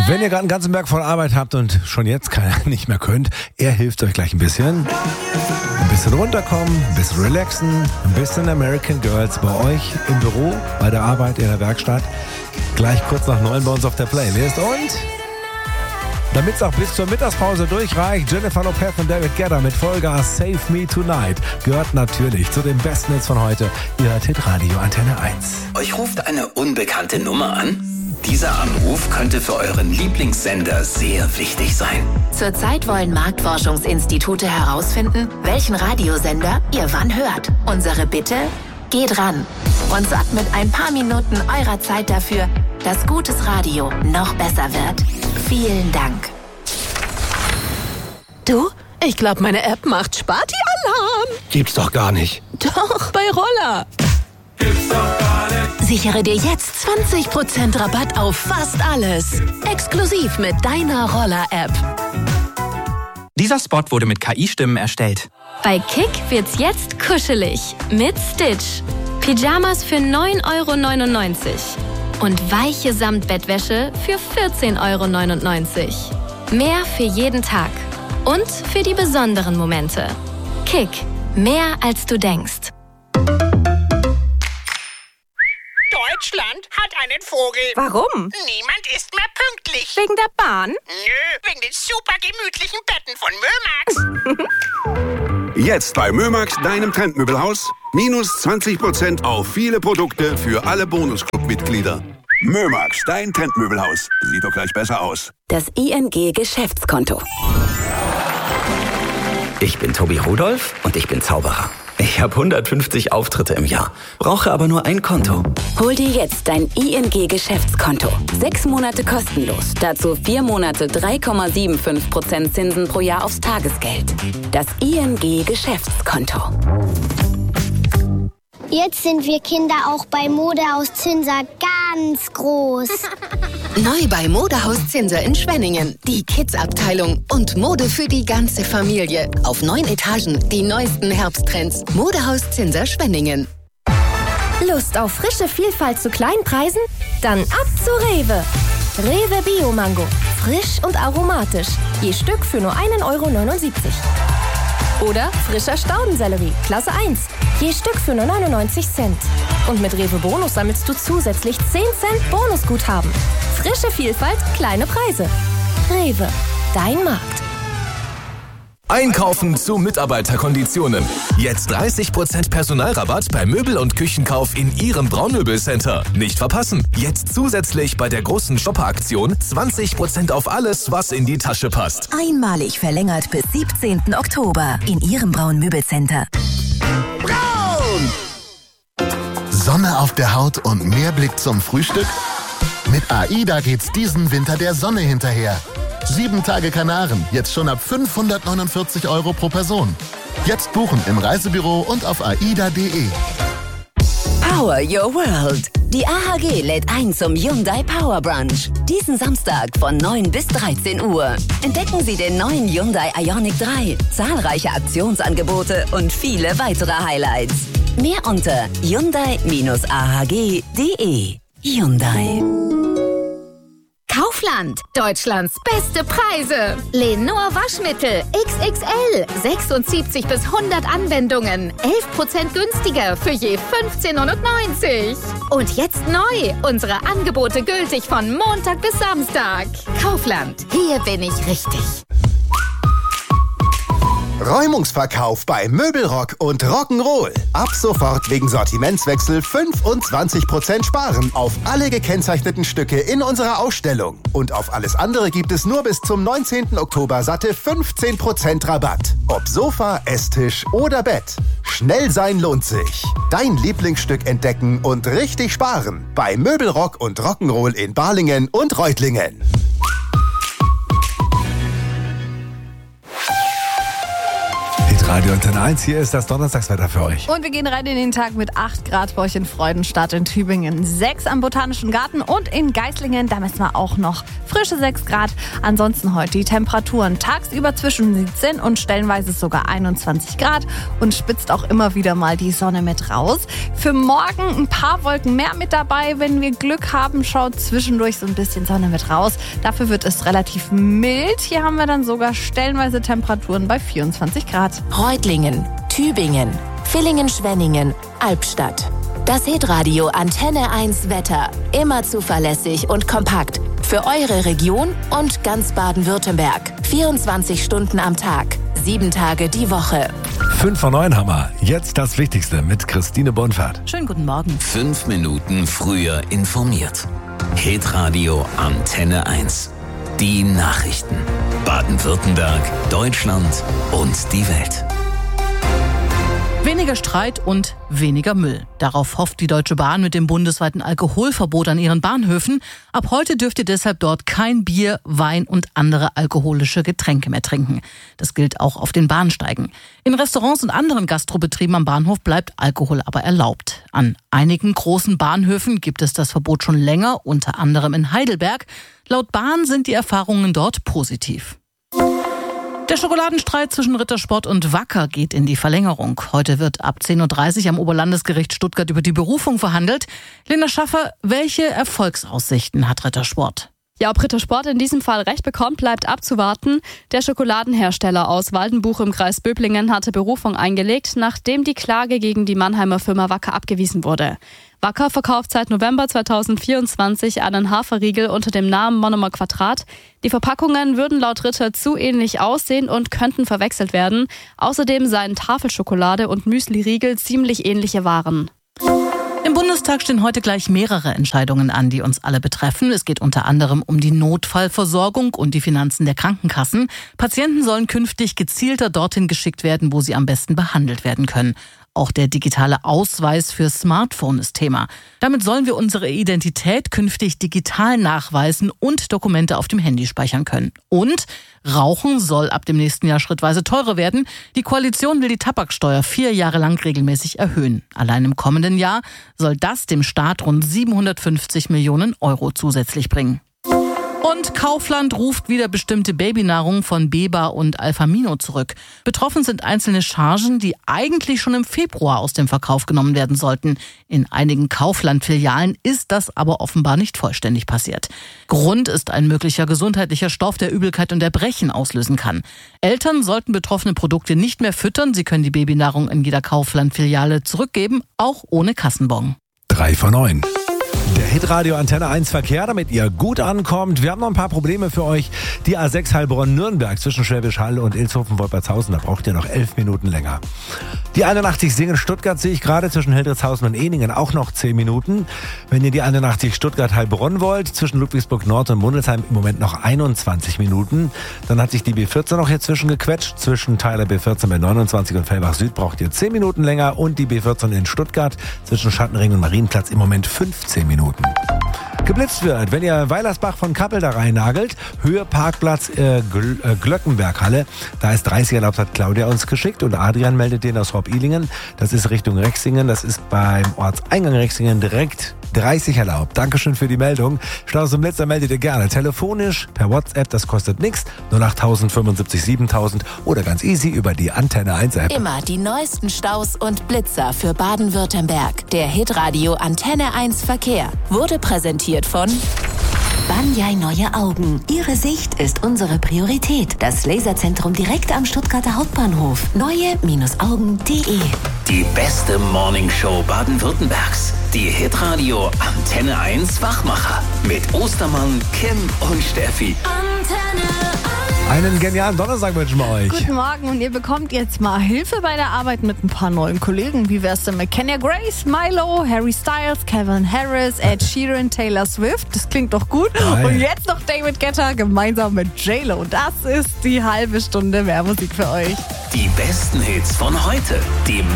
Wenn ihr gerade einen ganzen Berg voll Arbeit habt und schon jetzt nicht mehr könnt, er hilft euch gleich ein bisschen. Ein bisschen runterkommen, ein bisschen relaxen, ein bisschen American Girls bei euch im Büro, bei der Arbeit, in der Werkstatt. Gleich kurz nach 9 bei uns auf der Playlist. Und damit es auch bis zur Mittagspause durchreicht, Jennifer Lopez und David Guetta mit Vollgas Save Me Tonight gehört natürlich zu den besten Hits von heute. Ihr hört Hitradio Antenne 1. Euch ruft eine unbekannte Nummer an? Dieser Anruf könnte für euren Lieblingssender sehr wichtig sein. Zurzeit wollen Marktforschungsinstitute herausfinden, welchen Radiosender ihr wann hört. Unsere Bitte? Geht ran und sorgt mit ein paar Minuten eurer Zeit dafür, dass gutes Radio noch besser wird. Vielen Dank. Du, ich glaube, meine App macht Sparti-Alarm. Gibt's doch gar nicht. Doch, bei Roller. Gibt's doch gar nicht. Sichere dir jetzt 20% Rabatt auf fast alles. Exklusiv mit deiner Roller-App. Dieser Spot wurde mit KI-Stimmen erstellt. Bei Kick wird's jetzt kuschelig mit Stitch. Pyjamas für 9,99 € und weiche Samtbettwäsche für 14,99 €. Mehr für jeden Tag und für die besonderen Momente. Kick, mehr als du denkst. Deutschland hat einen Vogel. Warum? Niemand ist mehr pünktlich. Wegen der Bahn? Nö, wegen den super gemütlichen Betten von Mömax. Jetzt bei Mömax, deinem Trendmöbelhaus, minus 20% auf viele Produkte für alle Bonusclub-Mitglieder. Mömax, dein Trendmöbelhaus. Sieht doch gleich besser aus. Das ING Geschäftskonto. Ich bin Tobi Rudolph und ich bin Zauberer. Ich habe 150 Auftritte im Jahr, brauche aber nur ein Konto. Hol dir jetzt dein ING Geschäftskonto. 6 Monate kostenlos. Dazu 4 Monate 3,75% Zinsen pro Jahr aufs Tagesgeld. Das ING Geschäftskonto. Jetzt sind wir Kinder auch bei Modehaus Zinser ganz groß. Neu bei Modehaus Zinser in Schwenningen. Die Kids-Abteilung und Mode für die ganze Familie. Auf 9 Etagen die neuesten Herbsttrends. Modehaus Zinser Schwenningen. Lust auf frische Vielfalt zu kleinen Preisen? Dann ab zu Rewe. Rewe Bio Mango. Frisch und aromatisch. Je Stück für nur 1,79 €. Oder frischer Staudensellerie, Klasse 1. Je Stück für nur 99 Cent. Und mit Rewe Bonus sammelst du zusätzlich 10 Cent Bonusguthaben. Frische Vielfalt, kleine Preise. Rewe, dein Markt. Einkaufen zu Mitarbeiterkonditionen. Jetzt 30% Personalrabatt bei Möbel- und Küchenkauf in Ihrem Braunmöbelcenter. Nicht verpassen. Jetzt zusätzlich bei der großen Shopper-Aktion 20% auf alles, was in die Tasche passt. Einmalig verlängert bis 17. Oktober in Ihrem Braun-Möbelcenter. Braun! Sonne auf der Haut und mehr Blick zum Frühstück? Mit AIDA geht's diesen Winter der Sonne hinterher. 7 Tage Kanaren, jetzt schon ab 549 € pro Person. Jetzt buchen im Reisebüro und auf aida.de. Power Your World. Die AHG lädt ein zum Hyundai Power Brunch. Diesen Samstag von 9 bis 13 Uhr. Entdecken Sie den neuen Hyundai Ioniq 3, zahlreiche Aktionsangebote und viele weitere Highlights. Mehr unter hyundai-ahg.de. Hyundai. Kaufland, Deutschlands beste Preise. Lenor Waschmittel XXL, 76 bis 100 Anwendungen, 11% günstiger für je 15,99 €. Und jetzt neu, unsere Angebote gültig von Montag bis Samstag. Kaufland, hier bin ich richtig. Räumungsverkauf bei Möbelrock und Rock'n'Roll. Ab sofort wegen Sortimentswechsel 25% sparen auf alle gekennzeichneten Stücke in unserer Ausstellung. Und auf alles andere gibt es nur bis zum 19. Oktober satte 15% Rabatt. Ob Sofa, Esstisch oder Bett. Schnell sein lohnt sich. Dein Lieblingsstück entdecken und richtig sparen. Bei Möbelrock und Rock'n'Roll in Balingen und Reutlingen. Hitradio Antenne 1, hier ist das Donnerstagswetter für euch. Und wir gehen rein in den Tag mit 8 Grad bei euch in Freudenstadt in Tübingen, 6 am Botanischen Garten und in Geislingen, da messen wir auch noch frische 6 Grad. Ansonsten heute die Temperaturen tagsüber zwischen 17 und stellenweise sogar 21 Grad und spitzt auch immer wieder mal die Sonne mit raus. Für morgen ein paar Wolken mehr mit dabei, wenn wir Glück haben, schaut zwischendurch so ein bisschen Sonne mit raus. Dafür wird es relativ mild. Hier haben wir dann sogar stellenweise Temperaturen bei 24 Grad. Reutlingen, Tübingen, Villingen-Schwenningen, Albstadt. Das Hitradio Antenne 1 Wetter. Immer zuverlässig und kompakt. Für eure Region und ganz Baden-Württemberg. 24 Stunden am Tag, 7 Tage die Woche. 5 vor 9 haben wir. Jetzt das Wichtigste mit Christine Bonfert. Schönen guten Morgen. 5 Minuten früher informiert. Hitradio Antenne 1. Die Nachrichten. Baden-Württemberg, Deutschland und die Welt. Weniger Streit und weniger Müll. Darauf hofft die Deutsche Bahn mit dem bundesweiten Alkoholverbot an ihren Bahnhöfen. Ab heute dürft ihr deshalb dort kein Bier, Wein und andere alkoholische Getränke mehr trinken. Das gilt auch auf den Bahnsteigen. In Restaurants und anderen Gastrobetrieben am Bahnhof bleibt Alkohol aber erlaubt. An einigen großen Bahnhöfen gibt es das Verbot schon länger, unter anderem in Heidelberg. Laut Bahn sind die Erfahrungen dort positiv. Der Schokoladenstreit zwischen Rittersport und Wacker geht in die Verlängerung. Heute wird ab 10.30 Uhr am Oberlandesgericht Stuttgart über die Berufung verhandelt. Lena Schaffer, welche Erfolgsaussichten hat Rittersport? Ja, ob Rittersport in diesem Fall Recht bekommt, bleibt abzuwarten. Der Schokoladenhersteller aus Waldenbuch im Kreis Böblingen hatte Berufung eingelegt, nachdem die Klage gegen die Mannheimer Firma Wacker abgewiesen wurde. Wacker verkauft seit November 2024 einen Haferriegel unter dem Namen Monomer Quadrat. Die Verpackungen würden laut Ritter zu ähnlich aussehen und könnten verwechselt werden. Außerdem seien Tafelschokolade und Müsli-Riegel ziemlich ähnliche Waren. Im Bundestag stehen heute gleich mehrere Entscheidungen an, die uns alle betreffen. Es geht unter anderem um die Notfallversorgung und die Finanzen der Krankenkassen. Patienten sollen künftig gezielter dorthin geschickt werden, wo sie am besten behandelt werden können. Auch der digitale Ausweis für Smartphone ist Thema. Damit sollen wir unsere Identität künftig digital nachweisen und Dokumente auf dem Handy speichern können. Und Rauchen soll ab dem nächsten Jahr schrittweise teurer werden. Die Koalition will die Tabaksteuer 4 Jahre lang regelmäßig erhöhen. Allein im kommenden Jahr soll das dem Staat rund 750 Millionen Euro zusätzlich bringen. Und Kaufland ruft wieder bestimmte Babynahrung von Beba und Alfamino zurück. Betroffen sind einzelne Chargen, die eigentlich schon im Februar aus dem Verkauf genommen werden sollten. In einigen Kaufland-Filialen ist das aber offenbar nicht vollständig passiert. Grund ist ein möglicher gesundheitlicher Stoff, der Übelkeit und Erbrechen auslösen kann. Eltern sollten betroffene Produkte nicht mehr füttern. Sie können die Babynahrung in jeder Kaufland-Filiale zurückgeben, auch ohne Kassenbon. 3 vor 9. Der Hitradio Antenne 1 Verkehr, damit ihr gut ankommt. Wir haben noch ein paar Probleme für euch. Die A6 Heilbronn-Nürnberg zwischen Schwäbisch Hall und Ilshofen-Wolpertshausen. Da braucht ihr noch 11 Minuten länger. Die 81 Singen-Stuttgart sehe ich gerade zwischen Hildritzhausen und Eningen auch noch 10 Minuten. Wenn ihr die 81 Stuttgart-Heilbronn wollt, zwischen Ludwigsburg-Nord und Mundelsheim im Moment noch 21 Minuten. Dann hat sich die B14 noch hier zwischen gequetscht. Zwischen Teiler B14 bei 29 und Fellbach Süd braucht ihr 10 Minuten länger. Und die B14 in Stuttgart zwischen Schattenring und Marienplatz im Moment 15 Minuten. Geblitzt wird, wenn ihr Weilersbach von Kappel da rein nagelt, Höhe Parkplatz Glöckenberghalle, da ist 30 erlaubt, hat Claudia uns geschickt und Adrian meldet den aus Horb-Ilingen, das ist Richtung Rexingen, das ist beim Ortseingang Rexingen direkt 30 erlaubt. Dankeschön für die Meldung. Staus und Blitzer meldet ihr gerne telefonisch, per WhatsApp, das kostet nichts, 08000 75 7000 oder ganz easy über die Antenne 1 App. Immer die neuesten Staus und Blitzer für Baden-Württemberg. Der Hitradio Antenne 1 Verkehr wurde präsentiert von Banyai Neue Augen. Ihre Sicht ist unsere Priorität. Das Laserzentrum direkt am Stuttgarter Hauptbahnhof. Neue-Augen.de. Die beste Morningshow Baden-Württembergs. Die Hitradio Antenne 1 Wachmacher. Mit Ostermann, Kim und Steffi. Einen genialen Donnerstag wünschen wir euch. Guten Morgen und ihr bekommt jetzt mal Hilfe bei der Arbeit mit ein paar neuen Kollegen. Wie wär's denn mit Kenya Grace, Milo, Harry Styles, Calvin Harris, Ed Sheeran, Taylor Swift? Das klingt doch gut. Nein. Und jetzt noch David Guetta gemeinsam mit J-Lo. Das ist die halbe Stunde mehr Musik für euch. Die besten Hits von heute. Die